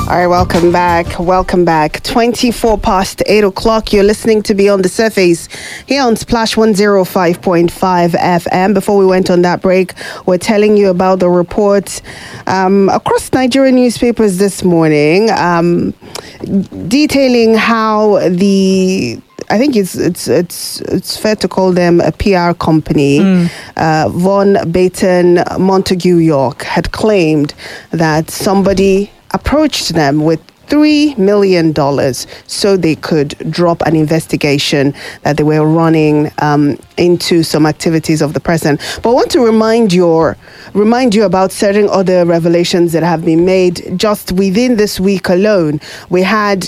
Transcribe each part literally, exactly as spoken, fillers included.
All right, welcome back. Welcome back. twenty-four past eight o'clock. You're listening to Beyond the Surface here on Splash one oh five point five F M. Before we went on that break, we're telling you about the report um, across Nigerian newspapers this morning, um, detailing how the I think it's it's it's it's fair to call them a P R company. Mm. Uh, Von Baton Montague York had claimed that somebody approached them with three million dollars so they could drop an investigation that they were running um, into some activities of the president. But I want to remind your remind you about certain other revelations that have been made just within this week alone. We had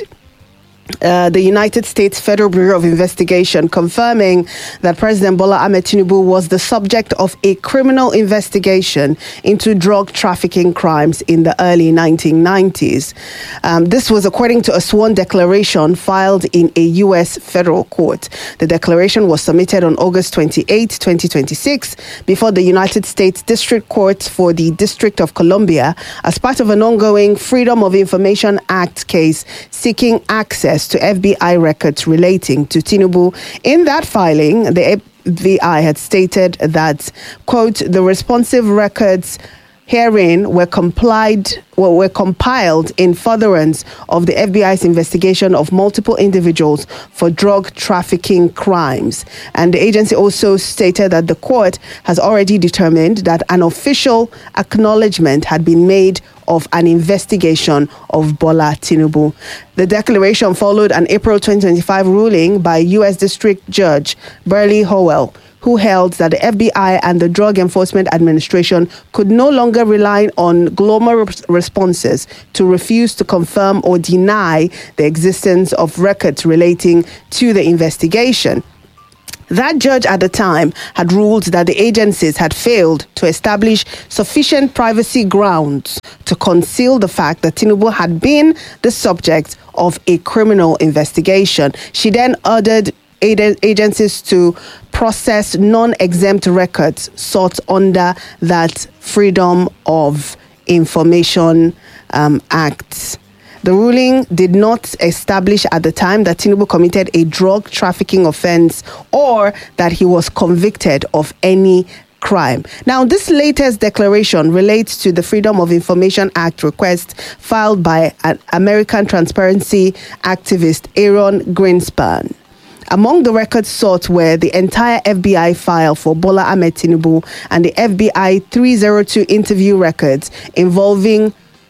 Uh, the United States Federal Bureau of Investigation confirming that President Bola Ahmed Tinubu was the subject of a criminal investigation into drug trafficking crimes in the early nineteen nineties. Um, this was according to a sworn declaration filed in a U S federal court. The declaration was submitted on August twenty-eighth, twenty twenty-six before the United States District Court for the District of Columbia as part of an ongoing Freedom of Information Act case seeking access to F B I records relating to Tinubu. In that filing, the F B I had stated that, quote, the responsive records herein were complied well, were compiled in furtherance of the F B I's investigation of multiple individuals for drug trafficking crimes. And the agency also stated that the court has already determined that an official acknowledgement had been made of an investigation of Bola Tinubu. The declaration followed an April twenty twenty-five ruling by U S District Judge Burley Howell, who held that the F B I and the Drug Enforcement Administration could no longer rely on global responses to refuse to confirm or deny the existence of records relating to the investigation. That judge at the time had ruled that the agencies had failed to establish sufficient privacy grounds to conceal the fact that Tinubu had been the subject of a criminal investigation. She then ordered agencies to process non-exempt records sought under that Freedom of Information um, Act. The ruling did not establish at the time that Tinubu committed a drug trafficking offense or that he was convicted of any crime. Now, this latest declaration relates to the Freedom of Information Act request filed by an American transparency activist, Aaron Greenspan. Among the records sought were the entire F B I file for Bola Ahmed Tinubu and the F B I three oh two interview records involving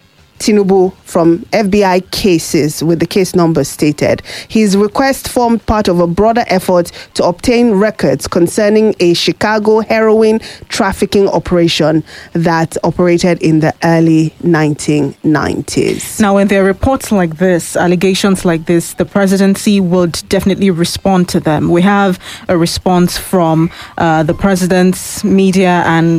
Tinubu from F B I cases with the case number stated. His request formed part of a broader effort to obtain records concerning a Chicago heroin trafficking operation that operated in the early nineteen nineties. Now, when there are reports like this, allegations like this, the presidency would definitely respond to them. We have a response from uh, the president's media and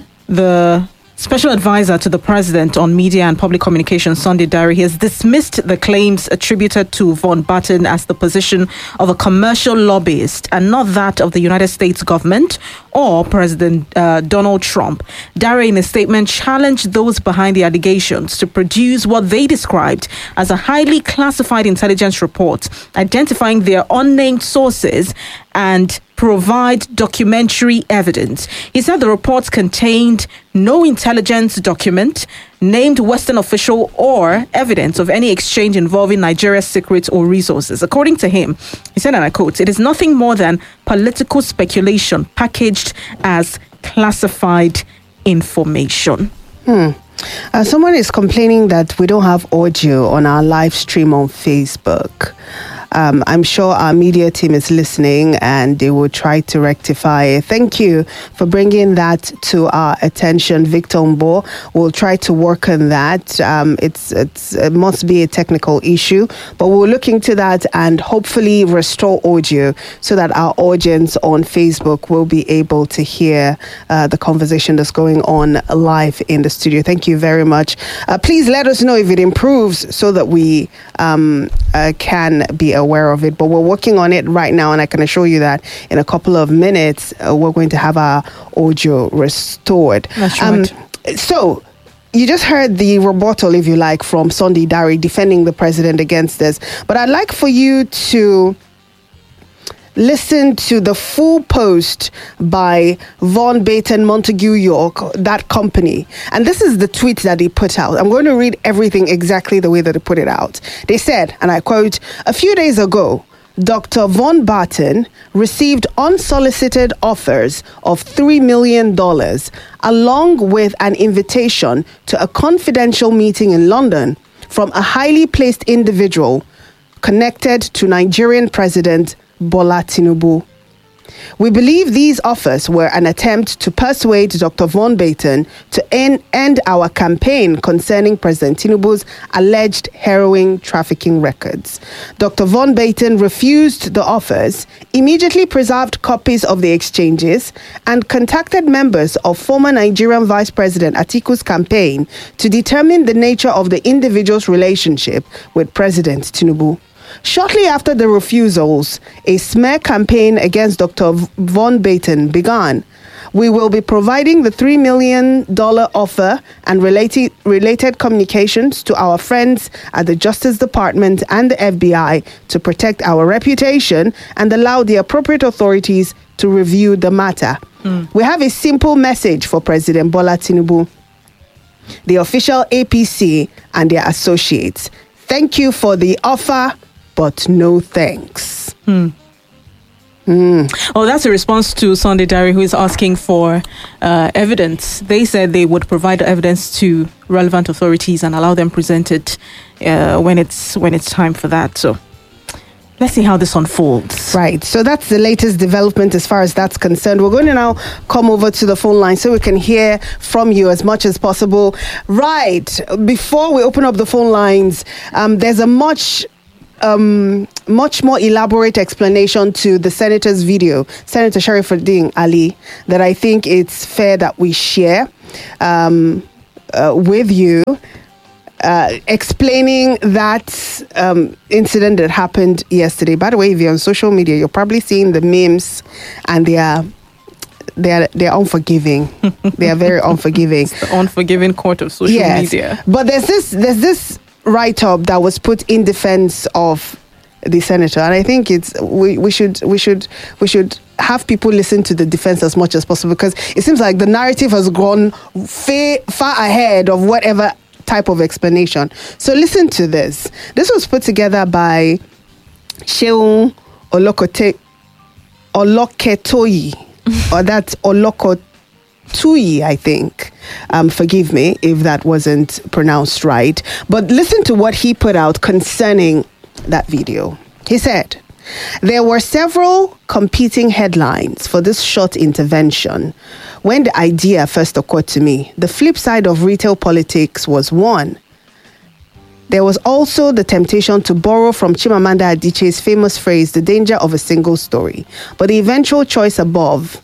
the Special Advisor to the President on Media and Public Communications, Sunday Dare, he has dismissed the claims attributed to Von Baton as the position of a commercial lobbyist and not that of the United States government or President uh, Donald Trump. Dare, in a statement, challenged those behind the allegations to produce what they described as a highly classified intelligence report identifying their unnamed sources and provide documentary evidence. He said the reports contained no intelligence document, named Western official, or evidence of any exchange involving Nigeria's secrets or resources. According to him, he said, and I quote, "It is nothing more than political speculation packaged as classified information." Hmm. Uh, someone is complaining that we don't have audio on our live stream on Facebook. Um, I'm sure our media team is listening and they will try to rectify it. Thank you for bringing that to our attention, Victor Mbo. We'll try to work on that. Um, it's, it's, it must be a technical issue, but we'll look into that and hopefully restore audio so that our audience on Facebook will be able to hear uh, the conversation that's going on live in the studio. Thank you very much. Uh, please let us know if it improves so that we um, uh, can be aware of it, but we're working on it right now, and I can assure you that in a couple of minutes uh, we're going to have our audio restored. That's right. Um, so you just heard the rebuttal, if you like, from Sunday Dare defending the president against this. But I'd like for you to listen to the full post by Von Baten Montague York, that company. And this is the tweet that he put out. I'm going to read everything exactly the way that he put it out. They said, and I quote, "A few days ago, Doctor Von Baten received unsolicited offers of three million dollars along with an invitation to a confidential meeting in London from a highly placed individual connected to Nigerian President Bola Tinubu. We believe these offers were an attempt to persuade Doctor Von Baten to end, end our campaign concerning President Tinubu's alleged heroin trafficking records. Doctor Von Baten refused the offers, immediately preserved copies of the exchanges, and contacted members of former Nigerian Vice President Atiku's campaign to determine the nature of the individual's relationship with President Tinubu. Shortly after the refusals, a smear campaign against Doctor Von Baten began. We will be providing the three million dollars offer and related, related communications to our friends at the Justice Department and the F B I to protect our reputation and allow the appropriate authorities to review the matter. Mm. We have a simple message for President Bola Tinubu, the official A P C, and their associates. Thank you for the offer, but no thanks." Hmm. Mm. Oh, that's a response to Sunday Dare, who is asking for uh, evidence. They said they would provide evidence to relevant authorities and allow them present it uh, when it's when it's time for that. So let's see how this unfolds. Right. So that's the latest development as far as that's concerned. We're going to now come over to the phone line so we can hear from you as much as possible. Right. Before we open up the phone lines, um, there's a much Um, much more elaborate explanation to the senator's video, Senator Sharifuddin Ali, that I think it's fair that we share um, uh, with you, uh, explaining that um, incident that happened yesterday. By the way, if you're on social media, you're probably seeing the memes, and they are they are they're unforgiving. They are very unforgiving. It's the unforgiving court of social yes, media. But there's this there's this. write-up that was put in defense of the senator, and I think it's we, we should we should we should have people listen to the defense as much as possible, because it seems like the narrative has gone far, far ahead of whatever type of explanation. So listen to this. This was put together by Seun Olokote Oloketoyi, or that's Olokote. Tui, I think. Um, forgive me if that wasn't pronounced right. But listen to what he put out concerning that video. He said, "There were several competing headlines for this short intervention. When the idea first occurred to me, the flip side of retail politics was one. There was also the temptation to borrow from Chimamanda Adichie's famous phrase, the danger of a single story. But the eventual choice above,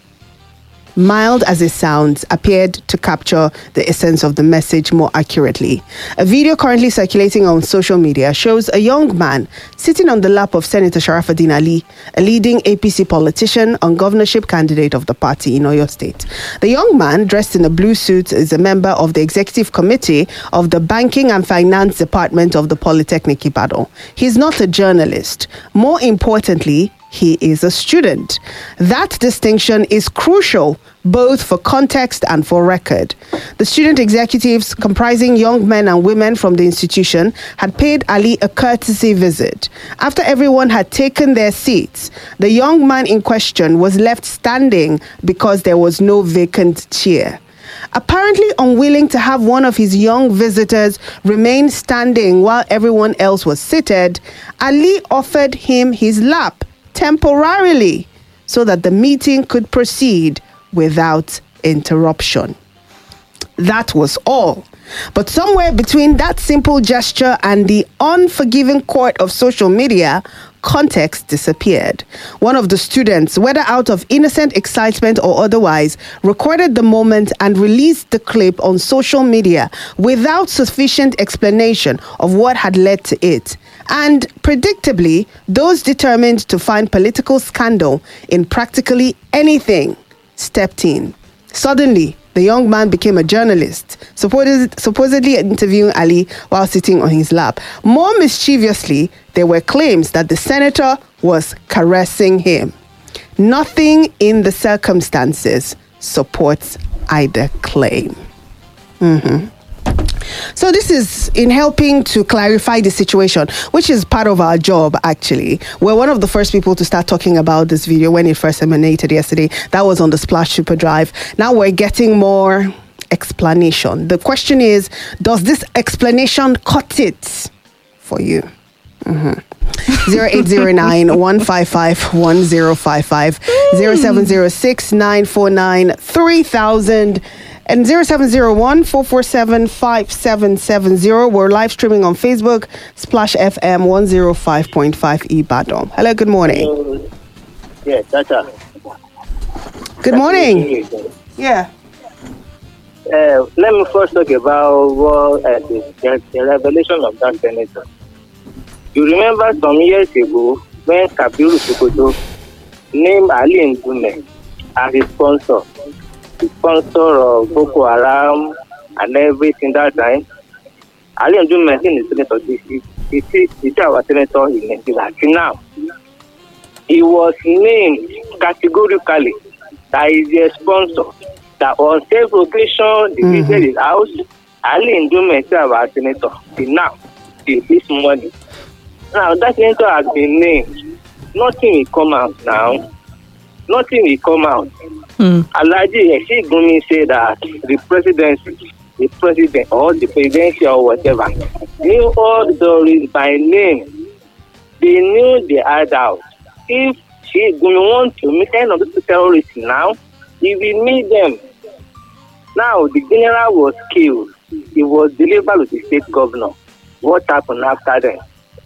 mild as it sounds, appeared to capture the essence of the message more accurately. A video currently circulating on social media shows a young man sitting on the lap of Senator Sharifuddin Ali, a leading A P C politician and governorship candidate of the party in Oyo State. The young man, dressed in a blue suit, is a member of the executive committee of the Banking and Finance Department of the Polytechnic Ibadan. He's not a journalist. More importantly, he is a student. That distinction is crucial, both for context and for record. The student executives, comprising young men and women from the institution, had paid Ali a courtesy visit. After everyone had taken their seats, the young man in question was left standing because there was no vacant chair. Apparently unwilling to have one of his young visitors remain standing while everyone else was seated, Ali offered him his lap temporarily so that the meeting could proceed without interruption. That was all. But somewhere between that simple gesture and the unforgiving court of social media, context disappeared. One of the students, whether out of innocent excitement or otherwise, recorded the moment and released the clip on social media without sufficient explanation of what had led to it. And predictably, those determined to find political scandal in practically anything stepped in. Suddenly, The young man became a journalist, supposed, supposedly interviewing Ali while sitting on his lap. More mischievously, there were claims that the senator was caressing him. Nothing in the circumstances supports either claim. Mm-hmm. So this is in helping to clarify the situation, which is part of our job, actually. We're one of the first people to start talking about this video when it first emanated yesterday. That was on the Splash Super Drive. Now we're getting more explanation. The question is, does this explanation cut it for you? Mm-hmm. zero eight zero nine, one five five, one zero five five, zero seven zero six, nine four nine, three thousand and zero seven zero one, four four seven, five seven seven zero. We're live streaming on Facebook, Splash F M one oh five point five Ibadan. Hello, good morning. Uh, yeah, Tata. Good morning. Yeah. Uh, let me first talk about what, uh, the, the, the revelation of that senator. You remember some years ago when Kabiru Sokoto named Ali Ndume as his sponsor, the sponsor of Boko Haram and everything that time. Ali Ndume is the senator. He is our senator in Nigeria. Now, he was named categorically that is the sponsor. That on several occasions defeated mm-hmm. his house. Ali Ndume is our senator. Now, till this morning. Now, that senator has been named. Nothing will come out now. Nothing will come out. Mm. Alhaji Eshigumi said that the presidency, the president or the presidency or whatever, knew all the stories by name. They knew they had out. If Eshigumi wants to meet any of the terrorists now, he will meet them. Now, the general was killed. He was delivered with the state governor. What happened after that?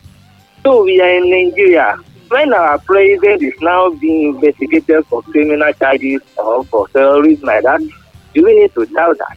So we are in Nigeria. When our president is now being investigated for criminal charges or for terrorism like that, do we need to doubt that?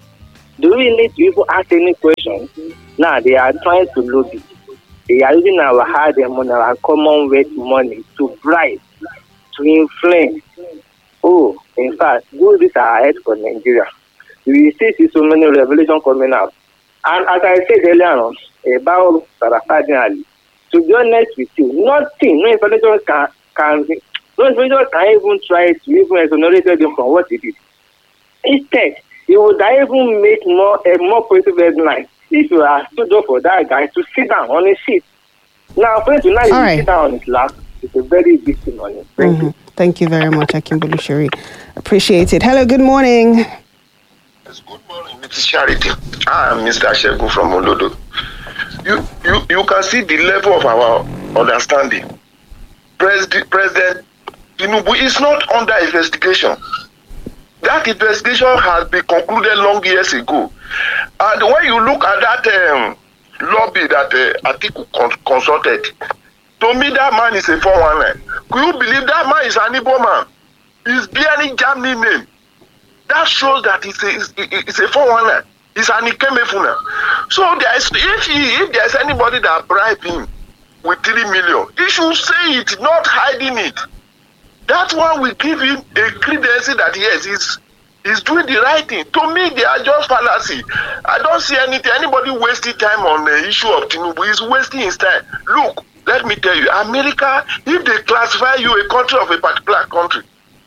Do we need to even ask any questions? Now they are trying to lobby. They are using our hard money, our Commonwealth money to bribe, to influence. Oh, in fact, do this ahead for Nigeria. We see, see so many revelations coming out. And as I said earlier on about Sarafadin Ali, to be honest with you, nothing, no information can, can no information can even try to even exonerate him from what he did. Instead, he would even make more a more positive headline if you are stood up for that guy to sit down on his seat. Now, for him to now right. sit down on his lap, it's a very big thing on him. Thank mm-hmm. you. Thank you very much, Akimbolu Sheri. Appreciate it. Hello, good morning. Yes, good morning, Missus Charity. I am Mister Shegun from Olodo. You, you, you can see the level of our understanding. President, President Tinubu is not under investigation. That investigation has been concluded long years ago. And when you look at that um, lobby that uh, Atiku con- consulted, to me that man is a four one nine. Could you believe that man is an Igbo man? He's bearing Germany name. That shows that it's a, it's a four one nine. It's an Ikemefuna. So there is, if he, if there's anybody that bribed him with three million, he should say it, not hiding it. That one will give him a credence that yes, he's, he's doing the right thing. To me, they are just fallacy. I don't see anything. Anybody wasting time on the issue of Tinubu is wasting his time. Look, let me tell you, America, if they classify you a country of a particular country.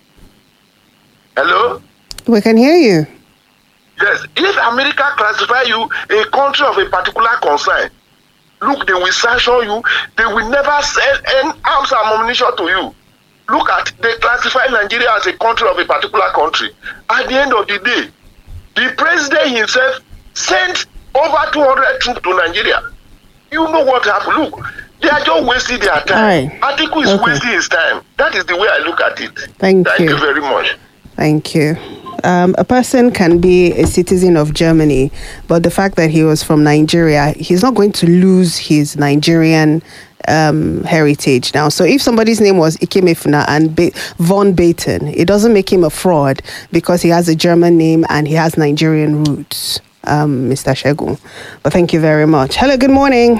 Hello? We can hear you. Yes, if America classify you a country of a particular concern, look, they will sanction you. They will never sell any arms and ammunition to you. Look at, they classify Nigeria as a country of a particular country. At the end of the day, the president himself sent over two hundred troops to Nigeria. You know what happened. Look, they are just wasting their time. Right. Atiku is okay. wasting his time. That is the way I look at it. Thank, Thank you. you very much. Thank you. Um, a person can be a citizen of Germany, but the fact that he was from Nigeria, he's not going to lose his Nigerian um, heritage now. So if somebody's name was Ikemefuna and Be- von Baten, it doesn't make him a fraud because he has a German name and he has Nigerian roots, um, Mister Shegun. But thank you very much. Hello, good morning.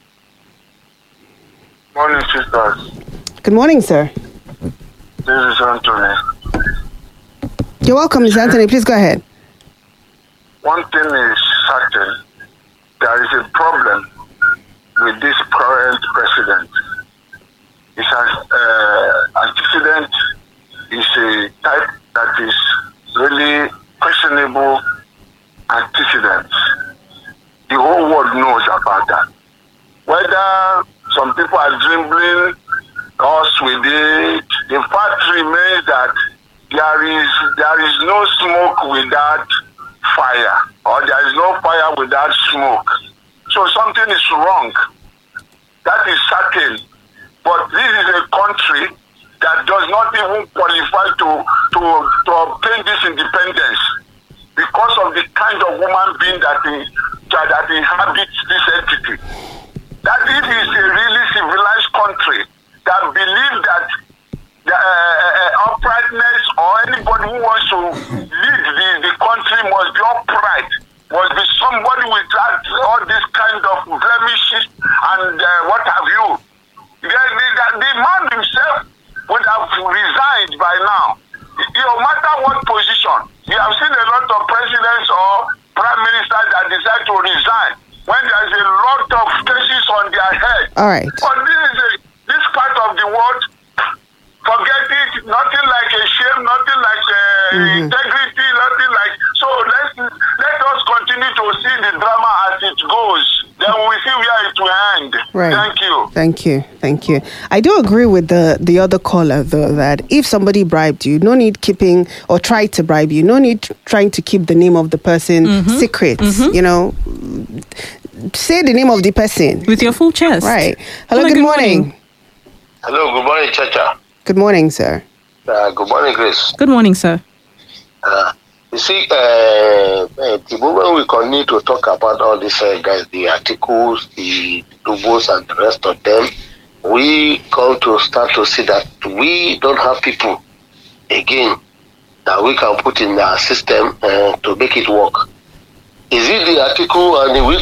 Morning, sisters. Good morning, sir. This is Anthony. You're welcome, Mister Anthony. Please go ahead. one thing is certain: there is a problem with this current president. His uh, antecedent is a type that is really questionable antecedents. The whole world knows about that. Whether some people are dribbling us with it, the fact remains that there is there is no smoke without fire, or there is no fire without smoke. So something is wrong. That is certain. But this is a country that does not even qualify to, to, to obtain this independence because of the kind of woman being that, he, that inhabits this entity. That it is a really civilized country that believes that the, uh, uprightness or anybody who wants to lead the, the country must be upright, must be somebody without all this kind of blemishes and uh, what have you. The, the, the man himself would have resigned by now. No matter what position, we have seen a lot of presidents or prime ministers that decide to resign when there's a lot of cases on their head. All right. But this is a, this part of the world, forget it, nothing like a shame, nothing like uh, mm-hmm. integrity, nothing like... So let's, let us continue to see the drama as it goes. Then we see where it will end. Right. Thank you. Thank you. Thank you. I do agree with the, the other caller, though, that if somebody bribed you, no need keeping or try to bribe you, no need trying to keep the name of the person mm-hmm. secret. Mm-hmm. You know, say the name of the person. With your full chest. Right. Hello, Hello good, good morning. morning. Hello, good morning, Chacha. Good morning, sir. Uh, good morning, Grace. Good morning, sir. Uh, you see, uh, uh, the moment we continue to talk about all these uh, guys, the articles, the logos, and the rest of them, we come to start to see that we don't have people again that we can put in our system uh, to make it work. Is it the article and the